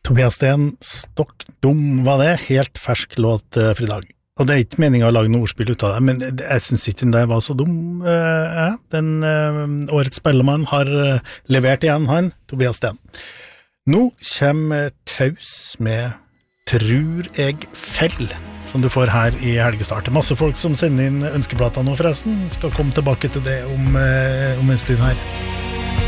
Tobias Sten, Stokk dum var det, helt fersk låt for I dag. Og det ikke meningen å lage noe ordspill ut av det, men jeg synes ikke den der var så dum. Den årets spellemann har levert igjen han, Tobias Sten. Nå kommer Taus med Trur jeg fell, som du får her I helgestart. Masse folk som sender inn ønskeplater nå forresten. Skal komme tilbake til det om en stund her.